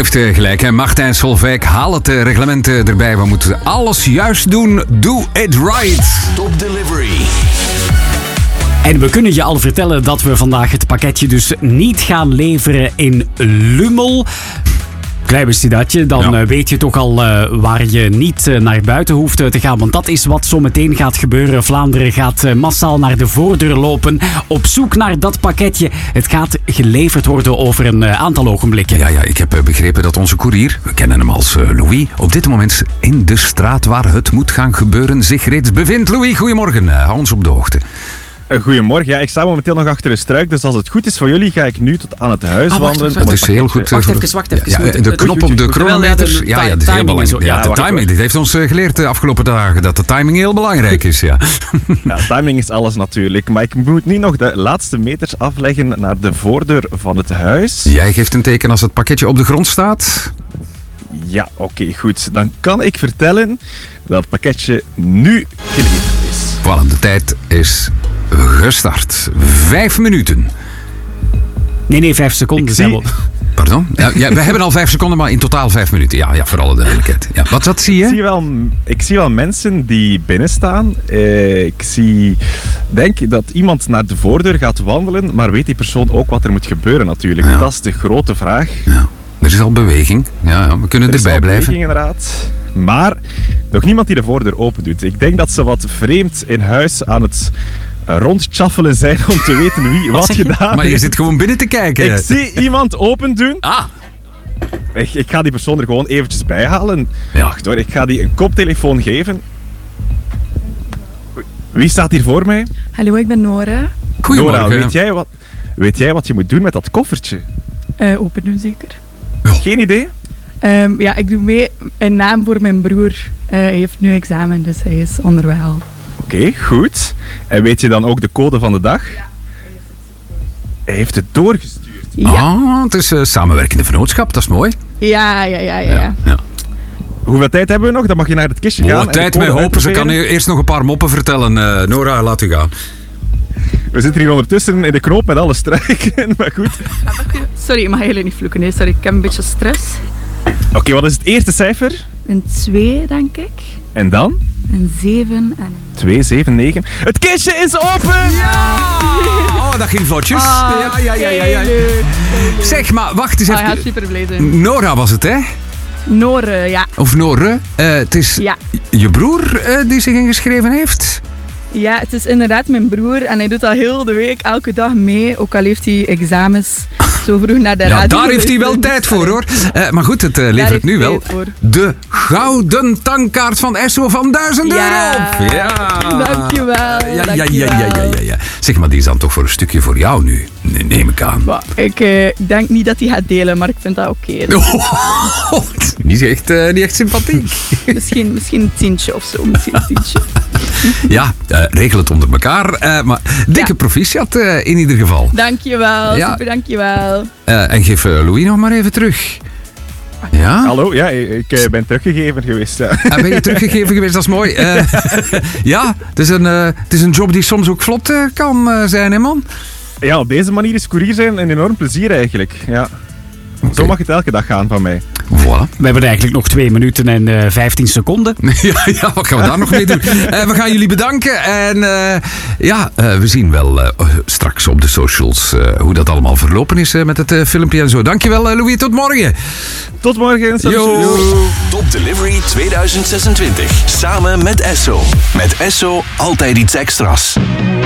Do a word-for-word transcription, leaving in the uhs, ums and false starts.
heeft uh, gelijk. Hè? Martijn Solveig, haal het uh, reglement uh, erbij. We moeten alles juist doen. Do it right. Top Delivery. En we kunnen je al vertellen dat we vandaag het pakketje dus niet gaan leveren in Lummel. Klein wist je datje, dan ja. weet je toch al uh, waar je niet uh, naar buiten hoeft uh, te gaan. Want dat is wat zo meteen gaat gebeuren. Vlaanderen gaat uh, massaal naar de voordeur lopen op zoek naar dat pakketje. Het gaat geleverd worden over een uh, aantal ogenblikken. Ja, ja, ik heb uh, begrepen dat onze koerier, we kennen hem als uh, Louis, op dit moment in de straat waar het moet gaan gebeuren zich reeds bevindt. Louis, goedemorgen. Uh, hou ons op de hoogte. Goedemorgen. Ja, ik sta momenteel nog achter de struik, dus als het goed is voor jullie ga ik nu tot aan het huis ah, wandelen. Wacht, dat is heel goed. Wacht even, wacht even. Ja, ja, de knop op de chronometer. Ja, ja, dat is heel belangrijk. Ja, de timing. Dit heeft ons geleerd de afgelopen dagen dat de timing heel belangrijk is. Ja. Ja, timing is alles natuurlijk. Maar ik moet nu nog de laatste meters afleggen naar de voordeur van het huis. Jij geeft een teken als het pakketje op de grond staat. Ja, oké, okay, goed. Dan kan ik vertellen dat het pakketje nu geleverd is. Voilà, de tijd is gestart. Vijf minuten. Nee, nee, vijf seconden. Zie... Pardon? Ja, ja, we hebben al vijf seconden, maar in totaal vijf minuten. Ja, ja, voor alle duidelijkheid. Ja, wat, wat zie je? Ik zie wel, ik zie wel mensen die binnenstaan. Eh, ik zie, denk dat iemand naar de voordeur gaat wandelen, maar weet die persoon ook wat er moet gebeuren natuurlijk? Ja. Dat is de grote vraag. Ja. Er is al beweging. Ja, ja, we kunnen er erbij is al blijven. Beweging, inderdaad. Maar nog niemand die de voordeur open doet. Ik denk dat ze wat vreemd in huis aan het rondchaffelen zijn om te weten wie wat, wat gedaan heeft. Maar je zit gewoon binnen te kijken. Ik zie iemand open doen. Ah. Ik, ik ga die persoon er gewoon eventjes bij halen. Ja. Wacht hoor, ik ga die een koptelefoon geven. Wie staat hier voor mij? Hallo, ik ben Nora. Goedemorgen. Nora, weet jij wat, weet jij wat je moet doen met dat koffertje? Uh, open doen zeker. Ja. Geen idee? Um, ja, ik doe mee een naam voor mijn broer. Uh, hij heeft nu examen, dus hij is onderweg al. Oké, okay, goed. En weet je dan ook de code van de dag? Ja. Hij heeft het doorgestuurd. Ja. Ah, het is uh, samenwerkende vennootschap, dat is mooi. Ja, ja, ja, ja. ja. ja. Hoeveel tijd hebben we nog? Dan mag je naar het kistje gaan. Oh, tijd mee hopen. Ze kan eerst nog een paar moppen vertellen. Uh, Nora, laat u gaan. We zitten hier ondertussen in de knoop met alle struiken, maar goed. Sorry, ik mag helemaal niet vloeken. Nee. Sorry, ik heb een beetje stress. Oké, okay, wat is het eerste cijfer? Een twee, denk ik. En dan? Een zeven en... twee, zeven, negen. Het kistje is open! Ja! Oh, dat ging vlotjes. Ah, ja, ja, ja, ja, ja. Leuk. Zeg, maar wacht eens even. Ah, ja, super blij zijn. Nora was het, hè? Nore, ja. Of Nore. Uh, het is ja. je broer uh, die zich ingeschreven heeft? Ja, het is inderdaad mijn broer en hij doet dat heel de week, elke dag mee. Ook al heeft hij examens zo vroeg naar de ja, radio. Daar heeft hij wel tijd voor, hoor. Uh, maar goed, het uh, levert nu wel voor. De gouden tankkaart van Esso van duizend ja. euro op. Ja, dankjewel. Ja, dankjewel. Ja, ja, ja, ja, ja. Zeg maar, die is dan toch voor een stukje voor jou nu, neem ik aan. Maar, ik uh, denk niet dat hij gaat delen, maar ik vind dat oké. Okay, dus. oh, niet, echt, uh, niet echt sympathiek. misschien, misschien een tientje of zo, misschien een tientje. Ja, uh, regel het onder elkaar. Uh, maar dikke ja. proficiat uh, in ieder geval. Dankjewel, ja. super dankjewel. Uh, en geef uh, Louis nog maar even terug. Ja? Hallo, ja, ik uh, ben teruggegeven geweest. Ja. Uh, ben je teruggegeven geweest, dat is mooi. Uh, ja, het is, een, uh, het is een job die soms ook vlot uh, kan uh, zijn, hè man? Ja, op deze manier is courier zijn een enorm plezier eigenlijk. Ja. Okay. Zo mag het elke dag gaan van mij. Voilà. We hebben eigenlijk nog twee minuten en uh, vijftien seconden. ja, ja, wat gaan we daar nog mee doen? Uh, we gaan jullie bedanken. En uh, ja, uh, we zien wel uh, straks op de socials uh, hoe dat allemaal verlopen is uh, met het uh, filmpje en zo. Dankjewel uh, Louis, tot morgen. Tot morgen. Yo. Yo. Top Delivery tweeduizend zesentwintig. Samen met Esso. Met Esso altijd iets extra's.